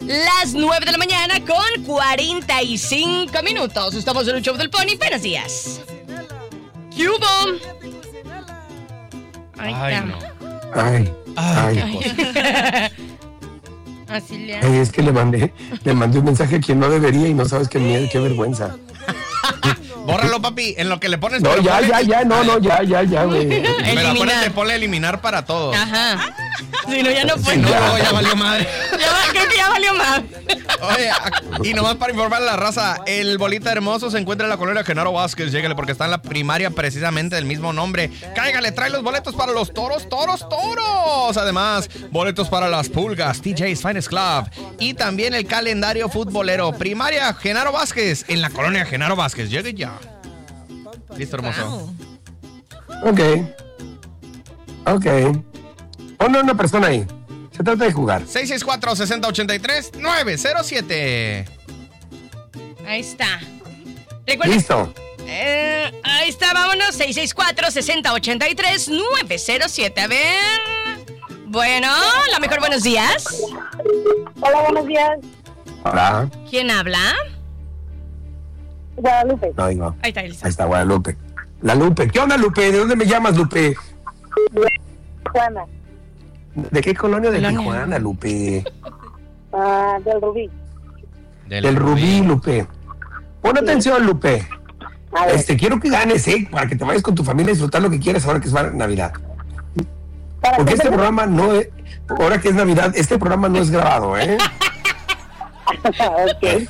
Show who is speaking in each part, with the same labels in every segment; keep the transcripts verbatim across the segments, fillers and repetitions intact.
Speaker 1: Las nueve de la mañana con cuarenta y cinco minutos. Estamos en el show del Pony. Buenos días. ¿Qué hubo?
Speaker 2: Ay, Ay no.
Speaker 3: Ay, ay.
Speaker 1: ay. Así le
Speaker 3: Ay, es que le mandé, le mandé un mensaje a quien no debería y no sabes qué miedo, qué vergüenza.
Speaker 2: Bórralo, papi, en lo que le pones.
Speaker 3: No, ya,
Speaker 2: ponle...
Speaker 3: ya, ya, no, no, ya, ya, ya, güey.
Speaker 2: Pero acuérdate, ponle eliminar para todos.
Speaker 1: Ajá. Si no, ya no puede.
Speaker 2: Si no, luego ya valió madre.
Speaker 1: Ya va, creo que ya valió madre.
Speaker 2: Oye, y nomás para informar a la raza, el Bolita Hermoso se encuentra en la colonia Genaro Vázquez. Llégale porque está en la primaria precisamente del mismo nombre. Cáigale, trae los boletos para los toros, toros, toros. Además, boletos para las pulgas, T J's Finest Club. Y también el calendario futbolero. Primaria Genaro Vázquez, en la colonia Genaro Vázquez. Llegue ya. Listo, hermoso.
Speaker 1: Wow.
Speaker 3: Ok. Ok. Ponle una persona ahí. Se trata de jugar.
Speaker 2: seis seis cuatro, seis cero ocho tres, nueve cero siete.
Speaker 1: Ahí está. Recuerda,
Speaker 3: Listo.
Speaker 1: Eh, ahí está, vámonos. seis seis cuatro, seis cero ocho tres, nueve cero siete. A ver. Bueno, la mejor buenos días.
Speaker 4: Hola, buenos días.
Speaker 3: Hola.
Speaker 1: ¿Quién habla?
Speaker 4: Guadalupe.
Speaker 3: No digo.
Speaker 1: Ahí está, Elisa.
Speaker 3: Ahí está Guadalupe. La Lupe. ¿Qué onda, Lupe? ¿De dónde me llamas, Lupe?
Speaker 4: Juana.
Speaker 3: ¿De qué colonia de
Speaker 1: Colonia.
Speaker 3: Tijuana, Lupe?
Speaker 4: Ah, del Rubí.
Speaker 2: Del,
Speaker 3: Del Rubí, Lupe. Pon atención, Lupe.
Speaker 4: A ver,
Speaker 3: Este, quiero que ganes, ¿eh? Para que te vayas con tu familia a disfrutar lo que quieras ahora que es Navidad.
Speaker 4: para
Speaker 3: Porque
Speaker 4: que
Speaker 3: este
Speaker 4: te-
Speaker 3: programa no es... Ahora que es Navidad, este programa no es grabado, ¿eh?
Speaker 4: Ok.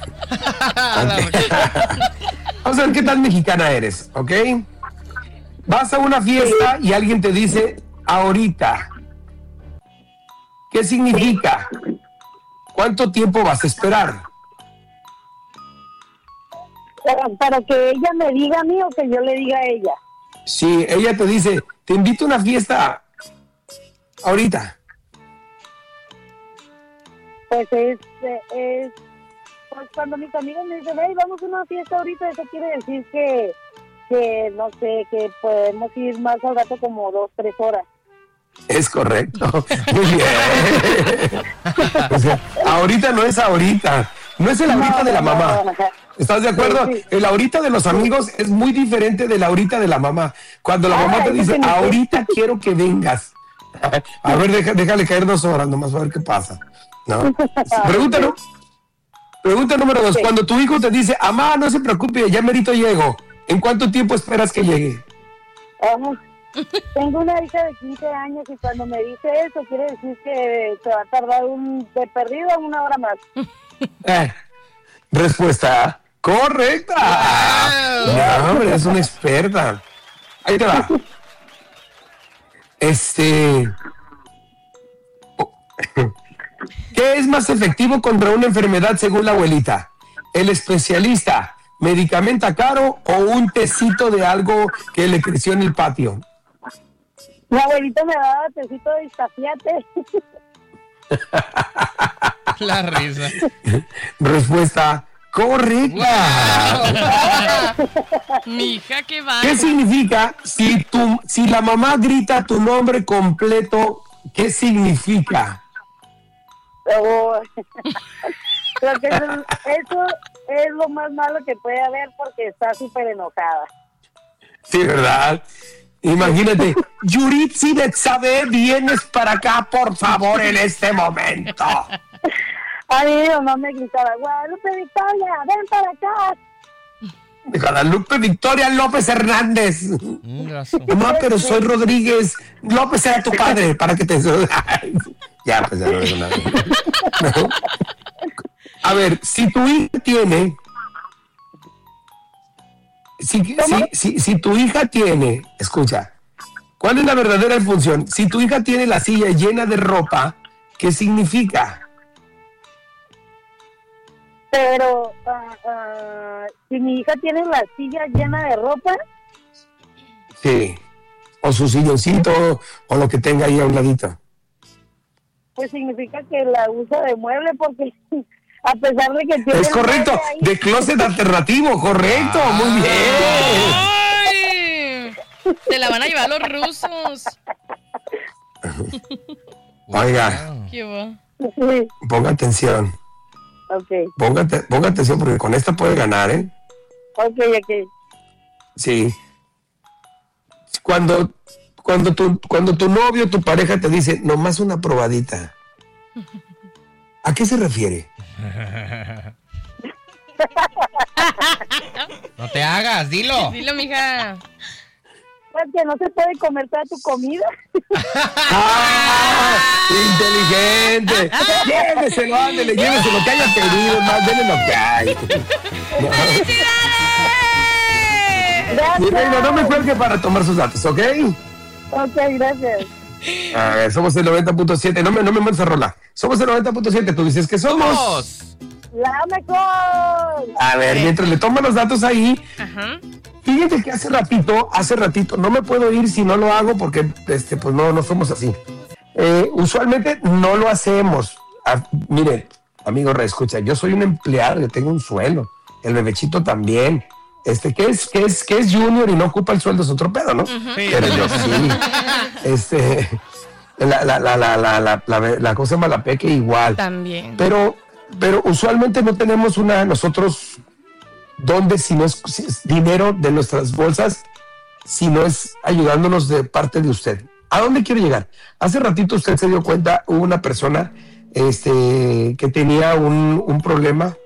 Speaker 3: Vamos a ver qué tan mexicana eres, ¿ok? Vas a una fiesta y alguien te dice ahorita. ¿Qué significa? ¿Cuánto tiempo vas a esperar?
Speaker 4: Para, para que ella me diga a mí o que yo le diga a ella.
Speaker 3: Si ella te dice, te invito a una fiesta ahorita.
Speaker 4: Pues es, eh, es pues cuando mis amigos me dicen, hey, vamos a una fiesta ahorita, eso quiere decir que, que no sé, que podemos ir más al rato como dos, tres horas.
Speaker 3: Es correcto. Muy bien. O sea, ahorita no es ahorita. No es el ahorita
Speaker 4: No,
Speaker 3: de la
Speaker 4: no,
Speaker 3: mamá.
Speaker 4: no, no.
Speaker 3: ¿Estás de acuerdo?
Speaker 4: Sí, sí.
Speaker 3: El ahorita de los amigos es muy diferente del ahorita de la mamá. Cuando la
Speaker 4: Ah,
Speaker 3: mamá te
Speaker 4: eso
Speaker 3: dice,
Speaker 4: que me-
Speaker 3: ahorita quiero que vengas. A ver, deja- déjale caer dos horas nomás a ver qué pasa. ¿No? Pregunta, ¿no? Pregunta número dos.
Speaker 4: Sí.
Speaker 3: Cuando tu hijo te dice, mamá, no se preocupe, ya merito llego. ¿En cuánto tiempo esperas que llegue?
Speaker 4: Ajá. Tengo una hija de quince años y cuando me dice eso quiere decir que se va a tardar un de perdido una hora más.
Speaker 3: Eh, respuesta correcta. No, hombre, es una experta. Ahí te va. Este. ¿Qué es más efectivo contra una enfermedad según la abuelita? ¿El especialista, medicamento caro o un tecito de algo que le creció en el patio?
Speaker 4: Mi abuelita me daba tecito de Iztapiate.
Speaker 2: La risa.
Speaker 3: Respuesta correcta.
Speaker 1: Mija, qué va.
Speaker 3: ¿Qué significa si tu, si la mamá grita tu nombre completo? ¿Qué significa?
Speaker 4: Oh. Creo que eso, eso es lo más malo que puede haber porque está súper enojada.
Speaker 3: Sí, ¿verdad? Imagínate, Yuritsi Betsabe, vienes para acá, por favor, en este momento.
Speaker 4: A mí mi mamá me gritaba, Guadalupe Victoria, ven para acá.
Speaker 3: Guadalupe Victoria López Hernández.
Speaker 2: Mm, graso.
Speaker 3: Mamá, pero soy Rodríguez. López era tu padre, para que te... Ya, pues ya no digo nada. No. A ver, si tu hija tiene... Si, si, si, si tu hija tiene... Escucha, ¿cuál es la verdadera función? Si tu hija tiene la silla llena de ropa, ¿qué significa?
Speaker 4: Pero ah, ah, si mi hija tiene la silla llena de ropa,
Speaker 3: Sí. O su silloncito, o lo que tenga ahí a un ladito.
Speaker 4: pues significa que la usa de mueble porque a pesar de que tiene...
Speaker 3: Es
Speaker 4: el
Speaker 3: correcto,
Speaker 4: mueble ahí,
Speaker 3: de closet alternativo, correcto, muy bien.
Speaker 1: ¡Ay! Se la van a llevar los rusos.
Speaker 3: Oiga,
Speaker 1: ¿Qué va?
Speaker 4: sí.
Speaker 3: ponga atención.
Speaker 4: Ok,
Speaker 3: Póngate, ponga atención porque con esta puede ganar, ¿eh?
Speaker 4: ok, ok.
Speaker 3: Sí. Cuando, cuando, tu, cuando tu novio, tu pareja te dice, nomás una probadita, ¿a qué se refiere?
Speaker 2: No te hagas, dilo.
Speaker 1: Dilo, mija.
Speaker 4: Pues que no se puede comer toda tu comida.
Speaker 3: ¡Ah! ¡Inteligente! Lléveselo, ándele, lléveselo, que haya pedido, más, denle lo que hay. No. Mi reina, no me cuelgue para tomar sus datos, ¿ok?
Speaker 4: Ok, gracias.
Speaker 3: A ver, somos el noventa punto siete. No me, no me mandes a rola. Somos el noventa punto siete. Tú dices que somos.
Speaker 2: ¡Vamos!
Speaker 4: La mejor.
Speaker 3: A ver, mientras le toman los datos ahí.
Speaker 1: Ajá.
Speaker 3: Fíjate que hace ratito, hace ratito, no me puedo ir si no lo hago porque, este, pues no, no somos así. Eh, usualmente no lo hacemos. Ah, mire, amigo, reescucha, yo soy un empleado, yo tengo un sueldo. El bebechito también. Este, que es, que es, que es junior y no ocupa el sueldo, es otro pedo, ¿no?
Speaker 2: Sí.
Speaker 3: Pero yo sí. Este, la, la, la, la, la, la, la, la cosa malapeque igual.
Speaker 1: También.
Speaker 3: Pero, pero usualmente no tenemos una, nosotros, donde si no es, si es dinero de nuestras bolsas, si no es ayudándonos de parte de usted. ¿A dónde quiero llegar? Hace ratito usted se dio cuenta, hubo una persona este, que tenía un, un problema,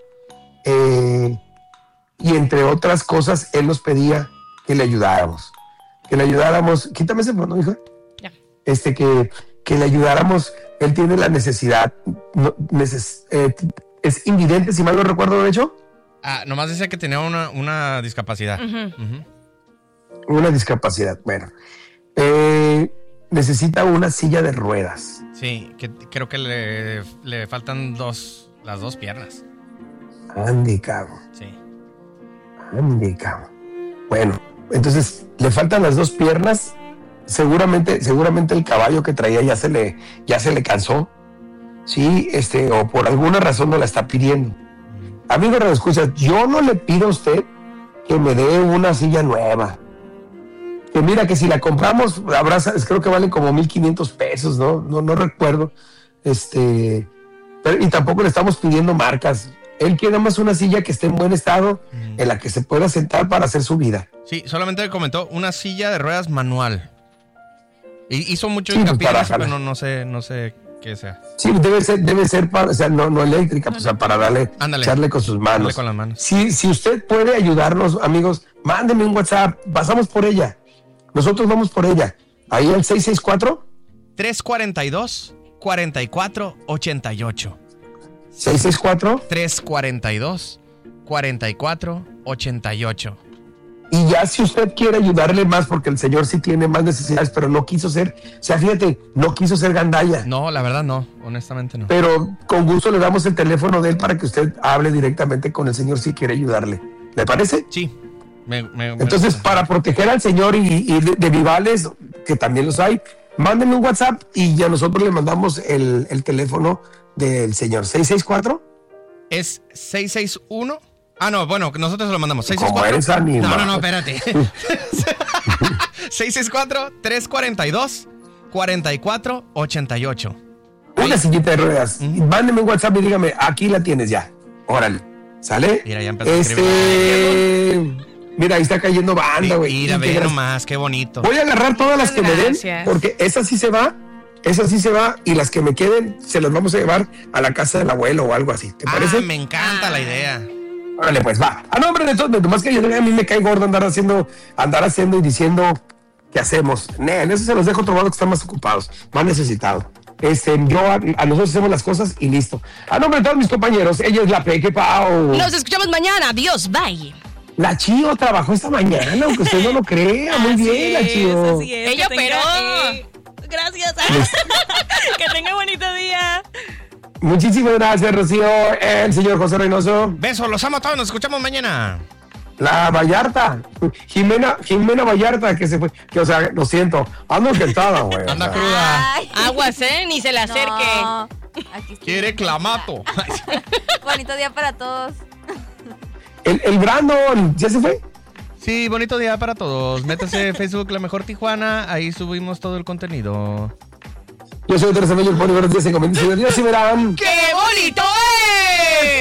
Speaker 3: eh, y entre otras cosas, él nos pedía que le ayudáramos. Que le ayudáramos. Quítame ese fondo, hijo.
Speaker 1: Ya.
Speaker 3: Este, que, que le ayudáramos. Él tiene la necesidad. No, neces, eh, es invidente, si mal no recuerdo, de hecho.
Speaker 2: Ah, nomás decía que tenía una, una discapacidad.
Speaker 1: Ujú.
Speaker 2: Ujú.
Speaker 3: Una discapacidad. Bueno. Eh, necesita una silla de ruedas.
Speaker 2: Sí, que creo que le, le faltan dos, las dos piernas.
Speaker 3: Andy, cabrón.
Speaker 2: Sí.
Speaker 3: Andy, cabrón. Bueno, entonces le faltan las dos piernas. Seguramente, seguramente el caballo que traía ya se le, ya se le cansó. Sí, este, o por alguna razón no la está pidiendo. Amigo, escucha, yo no le pido a usted que me dé una silla nueva. Que mira que si la compramos, habrá, creo que valen como mil quinientos pesos, ¿no? No, no recuerdo. Este, pero, y tampoco le estamos pidiendo marcas. Él quiere más una silla que esté en buen estado, en la que se pueda sentar para hacer su vida.
Speaker 2: Sí, solamente comentó una silla de ruedas manual. Y hizo mucho
Speaker 3: Sí, pues,
Speaker 2: hincapié en
Speaker 3: para
Speaker 2: eso, pero
Speaker 3: jalar.
Speaker 2: no, no sé, no sé qué sea.
Speaker 3: Sí, debe ser, debe ser para, o sea, no, no eléctrica, pues, o sea, para darle,
Speaker 2: Ándale.
Speaker 3: echarle con sus manos.
Speaker 2: Dale con las manos.
Speaker 3: Si, si usted puede ayudarnos, amigos, mándeme un WhatsApp, pasamos por ella. Nosotros vamos por ella. Ahí al seis seis cuatro,
Speaker 2: tres cuarenta y dos, cuarenta y cuatro, ochenta y ocho.
Speaker 3: seis seis cuatro,
Speaker 2: tres cuarenta y dos, cuarenta y cuatro, ochenta y ocho.
Speaker 3: y ya si usted quiere ayudarle más, porque el señor sí tiene más necesidades, pero no quiso ser, o sea, fíjate, no quiso ser gandalla.
Speaker 2: No, la verdad no, honestamente no.
Speaker 3: Pero con gusto le damos el teléfono de él para que usted hable directamente con el señor si quiere ayudarle. ¿Le parece?
Speaker 2: Sí. Me, me, me
Speaker 3: Entonces,
Speaker 2: gusta.
Speaker 3: para proteger al señor y, y de, de vivales, que también los hay, mándenme un WhatsApp y ya nosotros le mandamos el, el teléfono del señor. ¿seis seis cuatro?
Speaker 2: Es seis seis uno. Ah, no, bueno, nosotros se lo mandamos.
Speaker 3: ¿Cómo eres animal?
Speaker 2: No, no, no, espérate. seis seis cuatro, tres cuarenta y dos, cuarenta y cuatro, ochenta y ocho.
Speaker 3: Una sillita de ruedas. Mándenme un WhatsApp y dígame, aquí la tienes ya. Órale. ¿Sale?
Speaker 2: Mira, ya empezó a
Speaker 3: Este... Mira, ahí está cayendo banda, güey.
Speaker 2: Mira, ve
Speaker 3: Integras-
Speaker 2: nomás, qué bonito.
Speaker 3: Voy a agarrar todas las que me den,
Speaker 1: Gracias.
Speaker 3: porque esa sí se va, esa sí se va, y las que me queden se las vamos a llevar a la casa del abuelo o algo así. ¿Te parece?
Speaker 2: Ah, me encanta la idea.
Speaker 3: Órale, pues va. A nombre de todos, nomás que yo, a mí me cae gordo andar haciendo, andar haciendo y diciendo qué hacemos. Ne, en eso se los dejo otro lado que están más ocupados, más necesitados. Este, yo, a, a nosotros hacemos las cosas y listo. A nombre de todos mis compañeros, ella es la Peque Pau.
Speaker 1: Nos escuchamos mañana. Adiós, bye.
Speaker 3: La Chío trabajó esta mañana, aunque usted no lo crea. Muy
Speaker 5: Así
Speaker 3: bien, la
Speaker 5: es,
Speaker 3: Chío.
Speaker 5: así es,
Speaker 1: Ella
Speaker 5: que tenga,
Speaker 1: operó.
Speaker 5: eh, gracias. Que tenga bonito día.
Speaker 3: Muchísimas gracias, Rocío. El señor José Reynoso.
Speaker 2: Besos, los amo a todos, nos escuchamos mañana.
Speaker 3: La Vallarta. Jimena, Jimena Vallarta, que se fue. Que, o sea, lo siento. Ando encantada, güey.
Speaker 2: Anda
Speaker 3: O sea,
Speaker 2: cruda.
Speaker 5: Ay.
Speaker 1: Aguas, ¿eh? Ni se le acerque.
Speaker 5: No, aquí estoy.
Speaker 2: Quiere clamato.
Speaker 5: Bonito día para todos.
Speaker 3: el, el Brandon, ¿ya se fue?
Speaker 2: Sí, bonito día para todos. Métase en Facebook La Mejor Tijuana, ahí subimos todo el contenido.
Speaker 3: Yo soy Teresa Bello, el Pony Verde, se comenta. Y verán.
Speaker 1: ¡Qué bonito